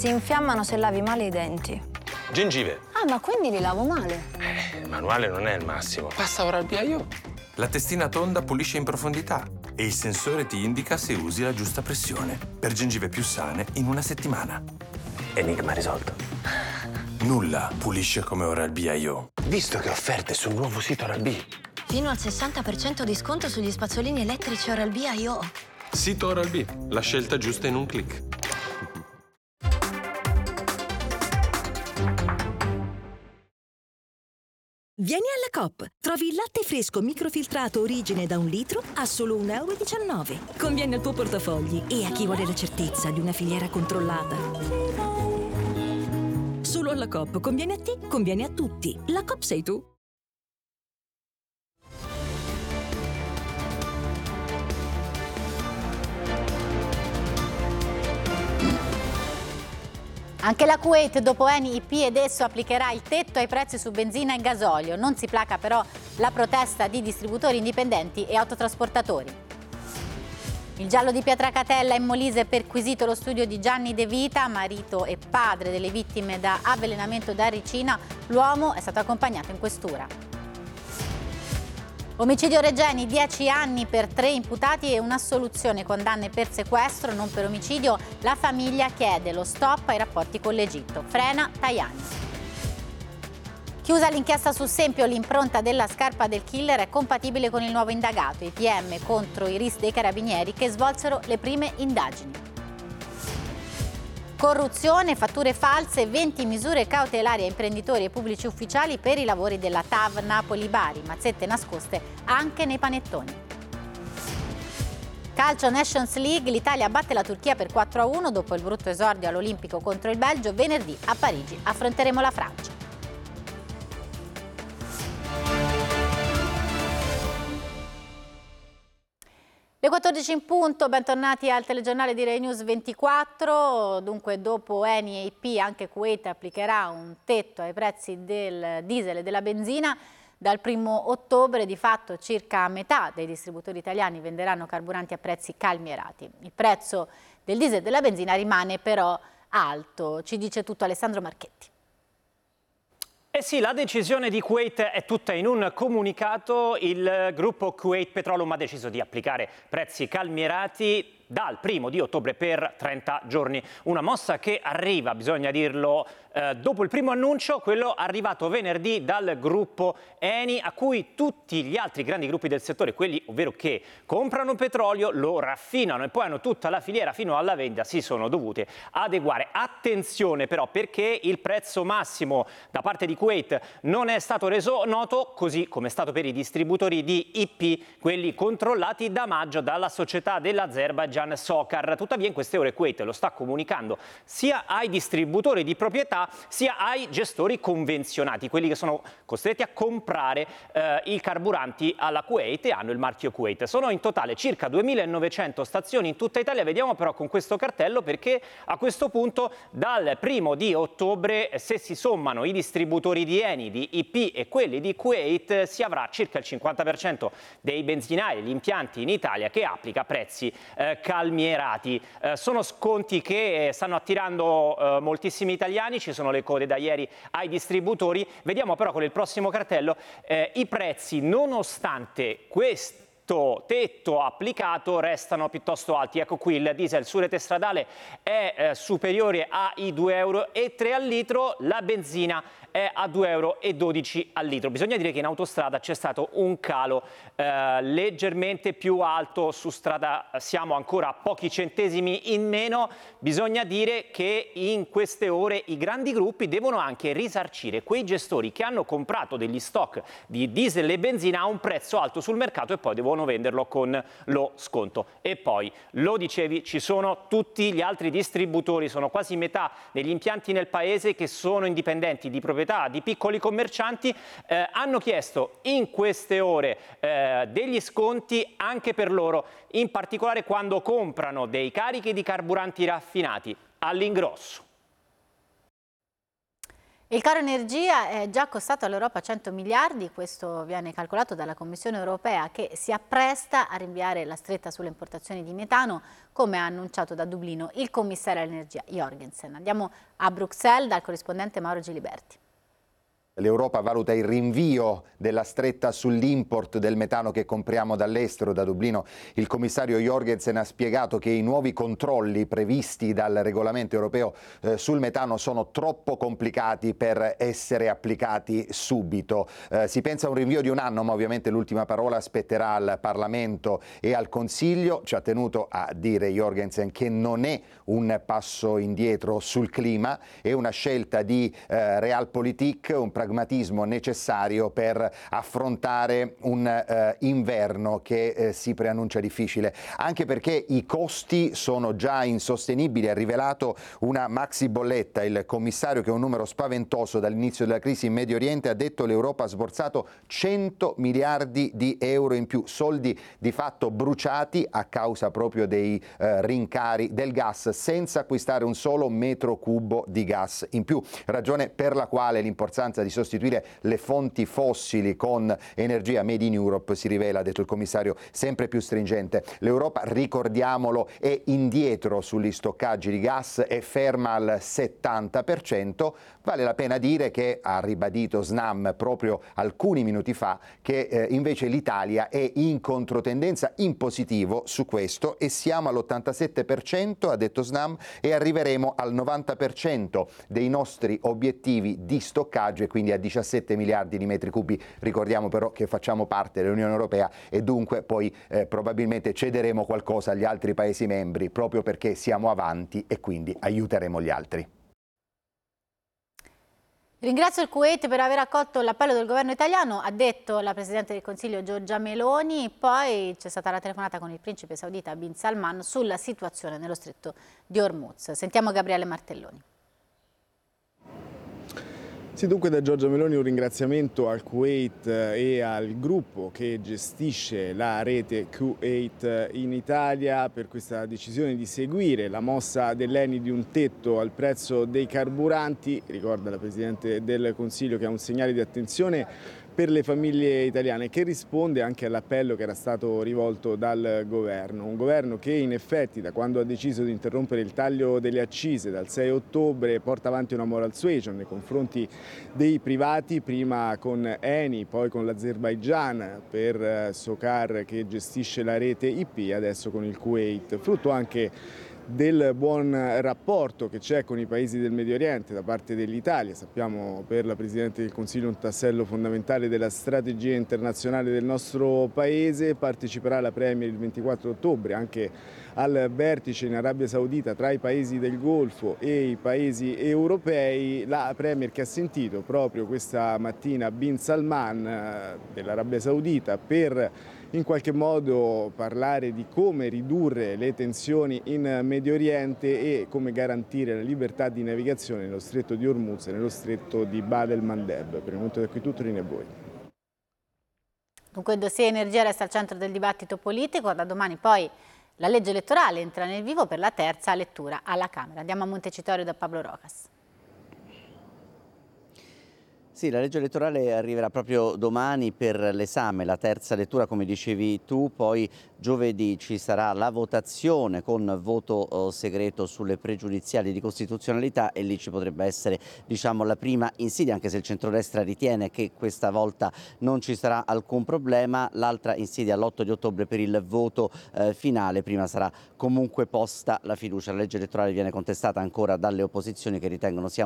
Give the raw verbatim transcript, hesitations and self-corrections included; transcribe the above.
Si infiammano se lavi male i denti. Gengive. Ah, ma quindi li lavo male? Eh, il manuale non è il massimo. Passa Oral-B I O. La testina tonda pulisce in profondità e il sensore ti indica se usi la giusta pressione per gengive più sane in una settimana. Enigma risolto. Nulla pulisce come Oral-B I O. Visto che offerte sul nuovo sito Oral-B. Fino al sessanta per cento di sconto sugli spazzolini elettrici Oral-B I O. Sito Oral-B, la scelta giusta in un click. Vieni alla Coop. Trovi il latte fresco microfiltrato origine da un litro a solo un euro e diciannove. Conviene al tuo portafogli e a chi vuole la certezza di una filiera controllata. Solo alla Coop. Conviene a te, conviene a tutti. La Coop sei tu. Anche la Kuwait, dopo Eni, I P ed esso, applicherà il tetto ai prezzi su benzina e gasolio. Non si placa però la protesta di distributori indipendenti e autotrasportatori. Il giallo di Pietracatella in Molise, perquisito lo studio di Gianni De Vita, marito e padre delle vittime da avvelenamento da ricina. L'uomo è stato accompagnato in questura. Omicidio Regeni, dieci anni per tre imputati e un'assoluzione, condanne per sequestro, non per omicidio. La famiglia chiede lo stop ai rapporti con l'Egitto. Frena Tajani. Chiusa l'inchiesta su Sempio, l'impronta della scarpa del killer è compatibile con il nuovo indagato. I P M contro i R I S dei carabinieri che svolsero le prime indagini. Corruzione, fatture false, venti misure cautelari a imprenditori e pubblici ufficiali per i lavori della T A V Napoli-Bari, mazzette nascoste anche nei panettoni. Calcio Nations League, l'Italia batte la Turchia per quattro a uno dopo il brutto esordio all'Olimpico contro il Belgio. Venerdì a Parigi affronteremo la Francia. Le quattordici in punto, bentornati al telegiornale di Rai News ventiquattro. Dunque, dopo Eni e I P, anche Kuwait applicherà un tetto ai prezzi del diesel e della benzina. Dal primo ottobre, di fatto, circa metà dei distributori italiani venderanno carburanti a prezzi calmierati. Il prezzo del diesel e della benzina rimane però alto. Ci dice tutto Alessandro Marchetti. Eh sì, la decisione di Kuwait è tutta in un comunicato. Il gruppo Kuwait Petroleum ha deciso di applicare prezzi calmierati dal primo di ottobre per trenta giorni. Una mossa che arriva, bisogna dirlo, eh, dopo il primo annuncio, quello arrivato venerdì dal gruppo Eni, a cui tutti gli altri grandi gruppi del settore, quelli ovvero che comprano petrolio, lo raffinano e poi hanno tutta la filiera fino alla vendita, si sono dovute adeguare. Attenzione però, perché il prezzo massimo da parte di Kuwait non è stato reso noto, così come è stato per i distributori di I P, quelli controllati da maggio dalla società dell'Azerbaijan Sokar. Tuttavia in queste ore Kuwait lo sta comunicando sia ai distributori di proprietà sia ai gestori convenzionati, quelli che sono costretti a comprare eh, i carburanti alla Kuwait e hanno il marchio Kuwait. Sono in totale circa duemilanovecento stazioni in tutta Italia. Vediamo però con questo cartello, perché a questo punto dal primo di ottobre, se si sommano i distributori di Eni, di I P e quelli di Kuwait, si avrà circa il cinquanta per cento dei benzinai, gli impianti in Italia che applica prezzi eh, calmierati. Eh, sono sconti che eh, stanno attirando eh, moltissimi italiani, ci sono le code da ieri ai distributori. Vediamo però con il prossimo cartello eh, i prezzi, nonostante questo tetto applicato, restano piuttosto alti. Ecco qui il diesel su rete stradale è eh, superiore ai due euro e tre al litro, la benzina è a due euro e dodici al litro. Bisogna dire che in autostrada c'è stato un calo eh, leggermente più alto, su strada siamo ancora a pochi centesimi in meno. Bisogna dire che in queste ore i grandi gruppi devono anche risarcire quei gestori che hanno comprato degli stock di diesel e benzina a un prezzo alto sul mercato e poi devono venderlo con lo sconto. E poi, lo dicevi, ci sono tutti gli altri distributori, sono quasi metà degli impianti nel paese che sono indipendenti di proprietà di piccoli commercianti, eh, hanno chiesto in queste ore eh, degli sconti anche per loro, in particolare quando comprano dei carichi di carburanti raffinati all'ingrosso. Il caro energia è già costato all'Europa cento miliardi, questo viene calcolato dalla Commissione europea che si appresta a rinviare la stretta sulle importazioni di metano, come ha annunciato da Dublino il commissario all'energia Jorgensen. Andiamo a Bruxelles dal corrispondente Mauro Giliberti. L'Europa valuta il rinvio della stretta sull'import del metano che compriamo dall'estero. Da Dublino il commissario Jorgensen ha spiegato che i nuovi controlli previsti dal regolamento europeo eh, sul metano sono troppo complicati per essere applicati subito. Eh, si pensa a un rinvio di un anno, ma ovviamente l'ultima parola spetterà al Parlamento e al Consiglio. Ci ha tenuto a dire Jorgensen che non è un passo indietro sul clima, è una scelta di eh, realpolitik, un pragmatismo necessario per affrontare un eh, inverno che eh, si preannuncia difficile, anche perché i costi sono già insostenibili. Ha rivelato una maxi bolletta il commissario, che è un numero spaventoso dall'inizio della crisi in Medio Oriente. Ha detto l'Europa ha sborsato cento miliardi di euro in più, soldi di fatto bruciati a causa proprio dei eh, rincari del gas, senza acquistare un solo metro cubo di gas in più, ragione per la quale l'importanza di sostituire le fonti fossili con energia made in Europe si rivela, ha detto il commissario, sempre più stringente. L'Europa, ricordiamolo, è indietro sugli stoccaggi di gas, è ferma al settanta per cento. Vale la pena dire che ha ribadito Snam proprio alcuni minuti fa che eh, invece l'Italia è in controtendenza, in positivo su questo, e siamo all'ottantasette per cento, ha detto Snam, e arriveremo al novanta per cento dei nostri obiettivi di stoccaggio, e quindi a diciassette miliardi di metri cubi. Ricordiamo però che facciamo parte dell'Unione Europea e dunque poi eh, probabilmente cederemo qualcosa agli altri Paesi membri proprio perché siamo avanti e quindi aiuteremo gli altri. Ringrazio il Kuwait per aver accolto l'appello del governo italiano, ha detto la Presidente del Consiglio Giorgia Meloni. Poi c'è stata la telefonata con il principe saudita Bin Salman sulla situazione nello stretto di Hormuz. Sentiamo Gabriele Martelloni. Sì, dunque da Giorgia Meloni un ringraziamento al Kuwait e al gruppo che gestisce la rete Kuwait in Italia per questa decisione di seguire la mossa dell'Eni di un tetto al prezzo dei carburanti. Ricorda la Presidente del Consiglio che è un segnale di attenzione per le famiglie italiane, che risponde anche all'appello che era stato rivolto dal governo. Un governo che in effetti, da quando ha deciso di interrompere il taglio delle accise dal sei ottobre, porta avanti una moral suasion nei confronti dei privati, prima con Eni, poi con l'Azerbaigian per Sokar che gestisce la rete I P, adesso con il Kuwait, frutto anche del buon rapporto che c'è con i paesi del Medio Oriente da parte dell'Italia. Sappiamo per la Presidente del Consiglio un tassello fondamentale della strategia internazionale del nostro Paese. Parteciperà la Premier il ventiquattro ottobre anche al vertice in Arabia Saudita tra i paesi del Golfo e i paesi europei. La Premier che ha sentito proprio questa mattina Bin Salman dell'Arabia Saudita per in qualche modo parlare di come ridurre le tensioni in Medio Oriente e come garantire la libertà di navigazione nello stretto di Hormuz e nello stretto di Bab el-Mandeb. Per il momento da qui tutto, linea a voi. Dunque il dossier energia resta al centro del dibattito politico. Da domani poi la legge elettorale entra nel vivo per la terza lettura alla Camera. Andiamo a Montecitorio da Pablo Rocas. Sì, la legge elettorale arriverà proprio domani per l'esame, la terza lettura come dicevi tu, poi giovedì ci sarà la votazione con voto segreto sulle pregiudiziali di costituzionalità e lì ci potrebbe essere, diciamo, la prima insidia, anche se il centrodestra ritiene che questa volta non ci sarà alcun problema. L'altra insidia l'otto di ottobre per il voto eh, finale, prima sarà comunque posta la fiducia. La legge elettorale viene contestata ancora dalle opposizioni che ritengono sia